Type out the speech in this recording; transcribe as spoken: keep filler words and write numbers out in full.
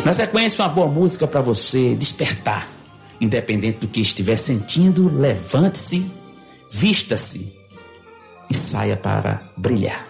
Na sequência, uma boa música para você despertar. Independente do que estiver sentindo, levante-se, vista-se e saia para brilhar.